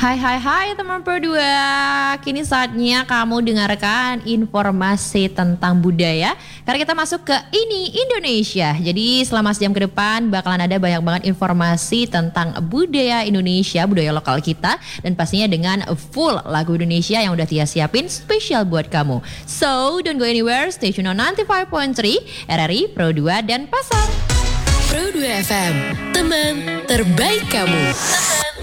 Hai teman Pro2. Kini saatnya kamu dengarkan informasi tentang budaya. Karena kita masuk ke Ini Indonesia. Jadi selama sejam ke depan bakalan ada banyak banget informasi tentang budaya Indonesia, budaya lokal kita. Dan pastinya dengan full lagu Indonesia yang udah Tia siapin spesial buat kamu. So don't go anywhere, stay tune on 95.3 RRI Pro2 dan Pasar. Pro2 FM, teman terbaik kamu.